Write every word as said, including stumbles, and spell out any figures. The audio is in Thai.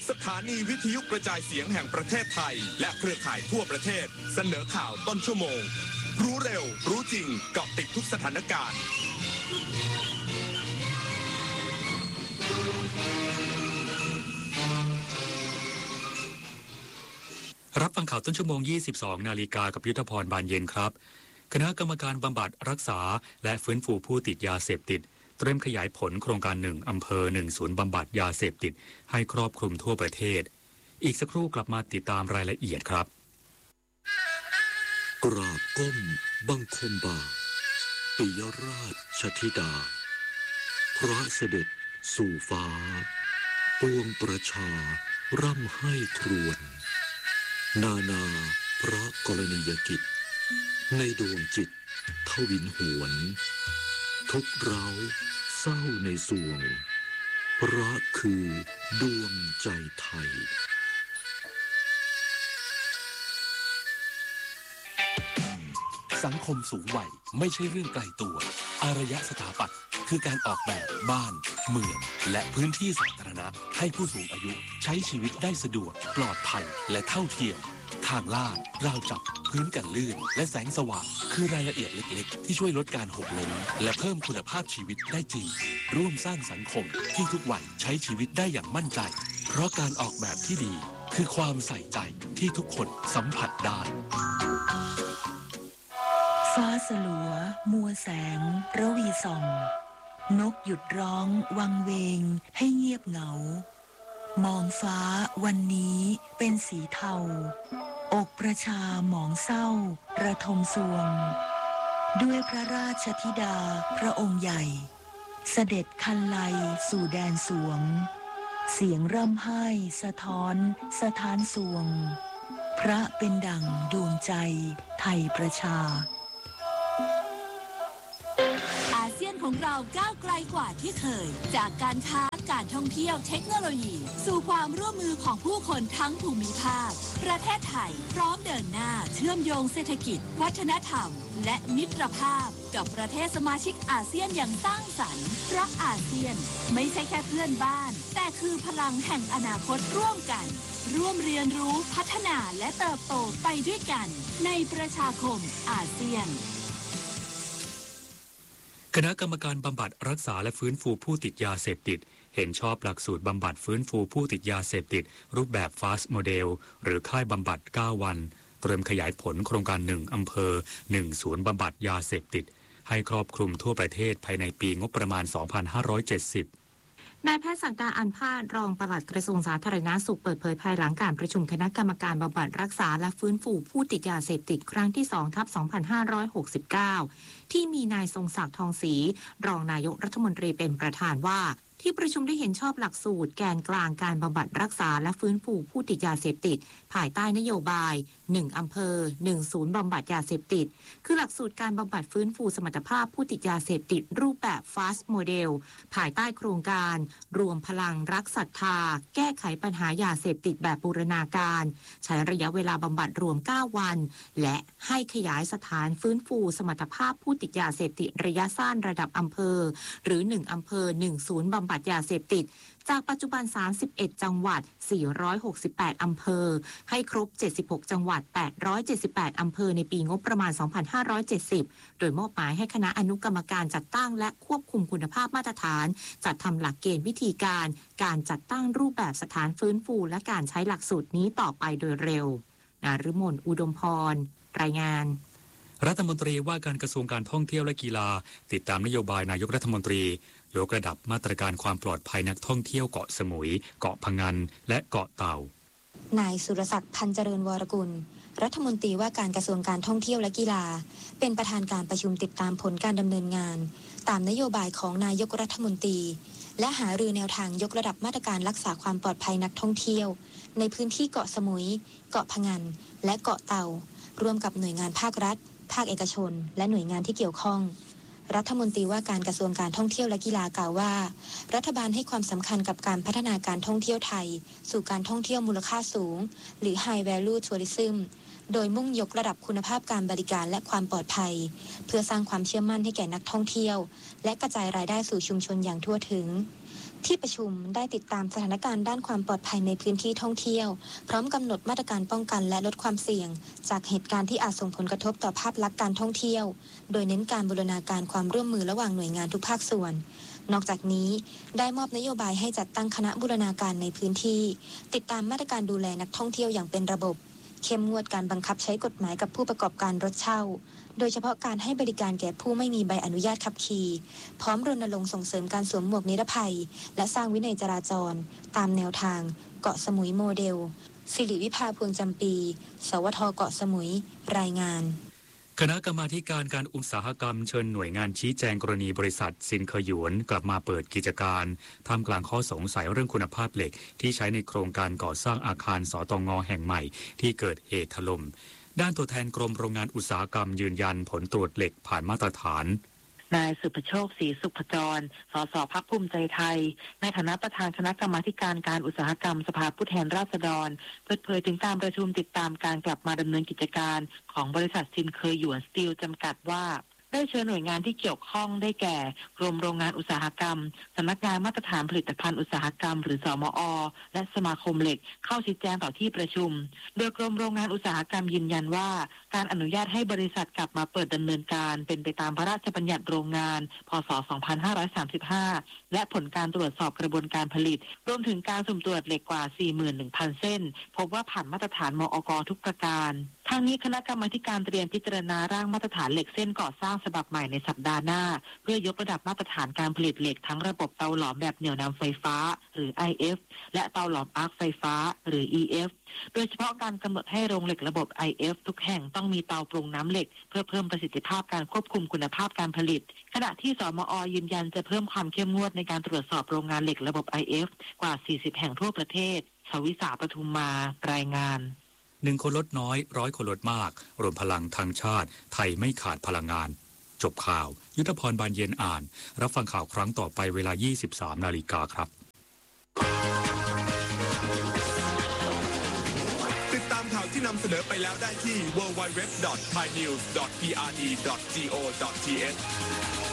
สถานีวิทยุกระจายเสียงแห่งประเทศไทยและเครือข่ายทั่วประเทศเสนอข่าวต้นชั่วโมงรู้เร็วรู้จริงเกาะติดทุกสถานการณ์รับฟังข่าวต้นชั่วโมงยี่สิบสองนาฬิกากับยุทธพรบานเย็นครับคณะกรรมการบำบัดรักษาและฟื้นฟูผู้ติดยาเสพติดเตรียมขยายผลโครงการหนึ่งอำเภอหนึ่งศูนย์บำบัดยาเสพติดให้ครอบคลุมทั่วประเทศอีกสักครู่กลับมาติดตามรายละเอียดครับกราบก้มบังคมบาปิยราชธิดาพระเสด็จสู่ฟ้าปวงประชาร่ำให้ครวญนานาพระกรณียกิจในดวงจิตทวินหวนทุกเราเศร้าในสวงพระคือดวงใจไทยสังคมสูงวัยไม่ใช่เรื่องไกลตัวอารยสถาปัตย์คือการออกแบบบ้านเมืองและพื้นที่สาธารณะให้ผู้สูงอายุใช้ชีวิตได้สะดวกปลอดภัยและเท่าเทียมทางลาดราวจับพื้นกันลื่นและแสงสว่างคือรายละเอียดเล็กๆที่ช่วยลดการหกล้มและเพิ่มคุณภาพชีวิตได้จริงร่วมสร้างสังคมที่ทุกวัยใช้ชีวิตได้อย่างมั่นใจเพราะการออกแบบที่ดีคือความใส่ใจที่ทุกคนสัมผัสได้ฟ้าสลัวมัวแสงระวีส่องนกหยุดร้องวังเวงให้เงียบเหงามองฟ้าวันนี้เป็นสีเทาอกประชาหมองเศร้าระทมสวงด้วยพระราชธิดาพระองค์ใหญ่เสด็จคันไลสู่แดนสวงเสียงร่ำไห้สะท้อนสถานสวงพระเป็นดั่งดวงใจไทยประชาอาเซียนของเราก้าวไกลกว่าที่เคยจากการค้าการท่องเที่ยวเทคโนโลยีสู่ความร่วมมือของผู้คนทั้งภูมิภาคประเทศไทยพร้อมเดินหน้าเชื่อมโยงเศรษฐกิจวัฒนธรรมและมิตรภาพกับประเทศสมาชิกอาเซียนอย่างสร้างสรรค์เพราะอาเซียนไม่ใช่แค่เพื่อนบ้านแต่คือพลังแห่งอนาคตร่วมกันร่วมเรียนรู้พัฒนาและเติบโตไปด้วยกันในประชาคมอาเซียนคณะกรรมการบำบัดรักษาและฟื้นฟูผู้ติดยาเสพติดเห็นชอบหลักสูตรบำบัดฟื้นฟูผู้ติดยาเสพติดรูปแบบ Fast Model หรือค่ายบำบัดเก้าวันเตรียมขยายผลโครงการหนึ่งอำเภอหนึ่งศูนย์บำบัดยาเสพติดให้ครอบคลุมทั่วประเทศภายในปีงบประมาณสองพันห้าร้อยเจ็ดสิบนายแพทย์ศักดาอันพาดรองปลัดกระทรวงสาธารณสุขเปิดเผยภายหลังการประชุมคณะกรรมการบำบัดรักษาและฟื้นฟูผู้ติดยาเสพติดครั้งที่ สองทับสองพันห้าร้อยหกสิบเก้า ที่มีนายทรงศักดิ์ทองศรีรองนายกรัฐมนตรีเป็นประธานว่าที่ประชุมได้เห็นชอบหลักสูตรแกนกลางการบำบัดรักษาและฟื้นฟูผู้ติดยาเสพติดภายใต้นโยบายหนึ่งอำเภอหนึ่งศูนย์บำบัดยาเสพติดคือหลักสูตรการบำบัดฟื้นฟูสมรรถภาพผู้ติดยาเสพติดรูปแบบ Fast Model ภายใต้โครงการรวมพลังรักศรัทธาแก้ไขปัญหายาเสพติดแบบบูรณาการใช้ระยะเวลาบำบัดรวมเก้าวันและให้ขยายสถานฟื้นฟูสมรรถภาพผู้ติดยาเสพติดระยะสั้นระดับอำเภอหรือหนึ่งอำเภอหนึ่งศูนย์บำบัดยาเสพติดจากปัจจุบันสามสิบเอ็ดจังหวัดสี่ร้อยหกสิบแปดอำเภอให้ครบเจ็ดสิบหกจังหวัดแปดร้อยเจ็ดสิบแปดอำเภอในปีงบประมาณสองพันห้าร้อยเจ็ดสิบโดยมอบหมายให้คณะอนุกรรมการจัดตั้งและควบคุมคุณภาพมาตรฐานจัดทำหลักเกณฑ์วิธีการการจัดตั้งรูปแบบสถานฟื้นฟูและการใช้หลักสูตรนี้ต่อไปโดยเร็วนฤมลอุดมพรรายงานรัฐมนตรีว่าการกระทรวงการท่องเที่ยวและกีฬาติดตามนโยบายนายกรัฐมนตรียกระดับมาตรการความปลอดภัยนักท่องเที่ยวเกาะสมุยเกาะพะงันและเกาะเต่านายสุรศักดิ์พันเจริญวรกุลรัฐมนตรีว่าการกระทรวงการท่องเที่ยวและกีฬาเป็นประธานการประชุมติดตามผลการดำเนินงานตามนโยบายของนายกรัฐมนตรีและหารือแนวทางยกระดับมาตรการรักษาความปลอดภัยนักท่องเที่ยวในพื้นที่เกาะสมุยเกาะพะงันและเกาะเต่าร่วมกับหน่วยงานภาครัฐภาคเอกชนและหน่วยงานที่เกี่ยวข้องรัฐมนตรีว่าการกระทรวงการท่องเที่ยวและกีฬากล่าวว่ารัฐบาลให้ความสำคัญกับการพัฒนาการท่องเที่ยวไทยสู่การท่องเที่ยวมูลค่าสูงหรือ High Value Tourism โดยมุ่งยกระดับคุณภาพการบริการและความปลอดภัยเพื่อสร้างความเชื่อมั่นให้แก่นักท่องเที่ยวและกระจายรายได้สู่ชุมชนอย่างทั่วถึงที่ประชุมได้ติดตามสถานการณ์ด้านความปลอดภัยในพื้นที่ท่องเที่ยวพร้อมกำหนดมาตรการป้องกันและลดความเสี่ยงจากเหตุการณ์ที่อาจส่งผลกระทบต่อภาพลักษณ์การท่องเที่ยวโดยเน้นการบูรณาการความร่วมมือระหว่างหน่วยงานทุกภาคส่วนนอกจากนี้ได้มอบนโยบายให้จัดตั้งคณะบูรณาการในพื้นที่ติดตามมาตรการดูแลนักท่องเที่ยวอย่างเป็นระบบเข้มงวดการบังคับใช้กฎหมายกับผู้ประกอบการรถเช่าโดยเฉพาะการให้บริการแก่ผู้ไม่มีใบอนุญาตขับขี่พร้อมรณรงค์ส่งเสริมการสวมหมวกนิรภัยและสร้างวินัยจราจรตามแนวทางเกาะสมุยโมเดลสิริวิภาพวงจำปีสวทเกาะสมุยรายงานคณะกรรมาการการอุตสาหกรรมเชิญหน่วยงานชี้แจงกรณีบริษัทซินเคอหยวนกลับมาเปิดกิจการท่ามกลางข้อสงสัยเรื่องคุณภาพเหล็กที่ใช้ในโครงการก่อสร้างอาคารสตง.แห่งใหม่ที่เกิดเหตุถล่มด้านตัวแทนกรมโรงงานอุตสาหกรรมยืนยันผลตรวจเหล็กผ่านมาตรฐานนายสุภโชคศรีสุภจร สสพรรคภูมิใจไทยในฐานะประธานคณะกรรมาการการอุตสาหกรรมสภาผู้แทนราษฎรเปิดเผยถึงการประชุมติดตามการกลับมาดำเนินกิจการของบริษัทซินเคอหยวนสตีลจำกัดว่าได้เชิญหน่วยงานที่เกี่ยวข้องได้แก่กรมโรงงานอุตสาหกรรมสำนักงานมาตรฐานผลิตภัณฑ์อุตสาหกรรมหรือสมอ.และสมาคมเหล็กเข้าชี้แจงต่อที่ประชุมโดยกรมโรงงานอุตสาหกรรมยืนยันว่าการอนุญาตให้บริษัทกลับมาเปิดดำเนินการเป็นไปตามพระราชบัญญัติโรงงานพ.ศ. สองพันห้าร้อยสามสิบห้าและผลการตรวจสอบกระบวนการผลิตรวมถึงการสุ่มตรวจเหล็กกว่า สี่หมื่นหนึ่งพัน เส้นพบว่าผ่านมาตรฐานมอก.ทุกประการทางนี้คณะกรรมาการเตรียมพิจารณาร่างมาตรฐานเหล็กเส้นก่อสร้างฉบับใหม่ในสัปดาห์หน้าเพื่อยกระดับมาตรฐานการผลิตเหล็กทั้งระบบเตาหลอมแบบเหนี่ยวนำไฟฟ้าหรือ ไอ เอฟ และเตาหลอมอาร์คไฟฟ้าหรือ อี เอฟ โดยเฉพาะการกำหนดให้โรงเหล็กระบบ ไอ เอฟ ทุกแห่งต้องมีเตาปรุงน้ำเหล็กเพื่อเพิ่มประสิทธิภาพการควบคุมคุณภาพการผลิตขณะที่สมอ.ยืนยันจะเพิ่มความเข้มงวดในการตรวจสอบโรงงานเหล็กระบบ ไอ เอฟ กว่า สี่สิบ แห่งทั่วประเทศชวิสาปทุมมารายงานหนึ่งคนลดน้อยร้อยคนลดมากรวมพลังทางชาติไทยไม่ขาดพลังงานจบข่าวยุทธพรบานเย็นอ่านรับฟังข่าวครั้งต่อไปเวลา ยี่สิบสาม นาฬิกาครับติดตามข่าวที่นำเสนอไปแล้วได้ที่ ดับเบิลยู ดับเบิลยู ดับเบิลยู ดอท ไทยนิวส์ ดอท พี อาร์ ดี ดอท จี โอ ดอท ที เอช